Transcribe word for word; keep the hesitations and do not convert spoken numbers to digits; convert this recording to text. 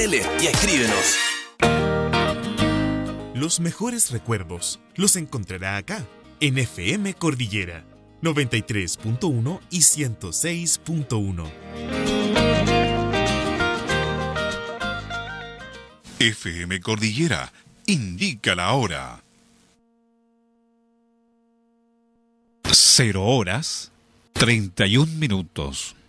Y escríbenos. Los mejores recuerdos los encontrará acá, en F M Cordillera, noventa y tres punto uno y ciento seis punto uno. F M Cordillera, indica la hora. Cero horas, treinta y un minutos.